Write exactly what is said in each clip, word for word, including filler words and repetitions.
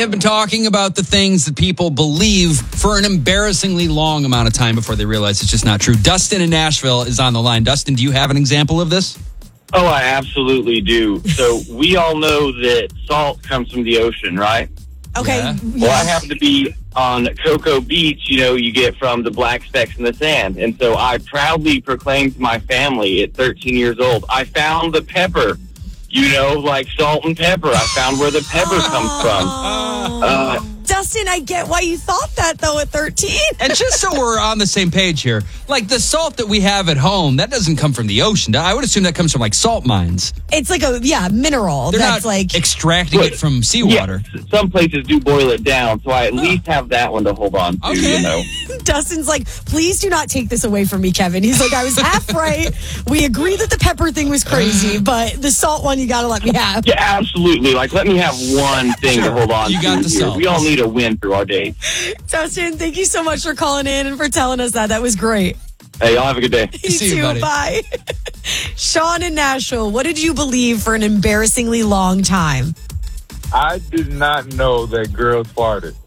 have been talking about the things that people believe for an embarrassingly long amount of time before they realize it's just not true. Dustin in Nashville is on the line. Dustin, do you have an example of this? Oh, I absolutely do. So we all know that salt comes from the ocean, right? Okay. Yeah. Well, I happen to be on Cocoa Beach, you know, you get from the black specks in the sand. And so I proudly proclaimed to my family at thirteen years old, I found the pepper, you know, like salt and pepper. I found where the pepper comes from. Uh, Dustin, I get why you thought that, though, at thirteen. And just so we're on the same page here, like the salt that we have at home, that doesn't come from the ocean. I would assume that comes from like salt mines. It's like a, yeah, mineral. They're that's not like extracting it from seawater. yes, some places do boil it down, so I at least have that one to hold on to, Okay. you know. Dustin's like, please do not take this away from me, Kevin. He's like, I was half right. We agree that the pepper thing was crazy, but the salt one, you got to let me have. Yeah, absolutely. Like, let me have one thing to hold on You to. got the here. salt. We all need a win through our day. Dustin, thank you so much for calling in and for telling us that. That was great. Hey, y'all have a good day. You See you, too. buddy. Bye. Sean in Nashville, what did you believe for an embarrassingly long time? I did not know that girls farted.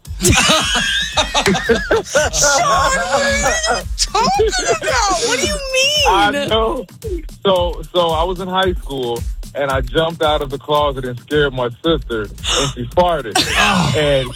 Sean, what are you talking about? What do you mean? I know. So, so I was in high school, and I jumped out of the closet and scared my sister, and she farted. And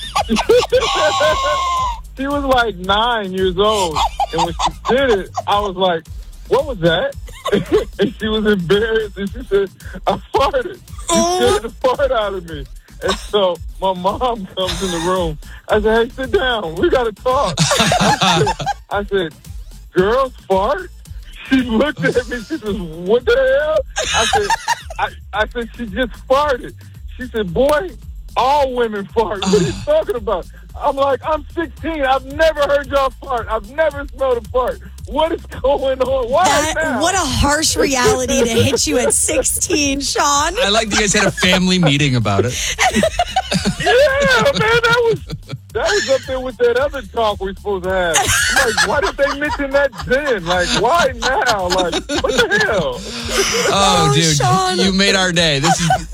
she was like nine years old, and when she did it, I was like, "What was that?" And she was embarrassed, and she said, "I farted." She scared the fart out of me. And so my mom comes in the room. I said, "Hey, sit down. We got to talk." I said, I said, "Girls fart?" She looked at me. She says, "What the hell?" I said, I, I said, "She just farted." She said, "Boy, all women fart. What are you talking about?" I'm like, "I'm sixteen. I've never heard y'all fart. I've never smelled a fart. What is going on? Why That, now?" what a harsh reality to hit you at sixteen, Sean. I like that you guys had a family meeting about it. Yeah, man, that was that was up there with that other talk we're supposed to have. I'm like, why did they mention that then? Like, why now? Like, what the hell? Oh, Oh, dude, Sean. you made our day. This is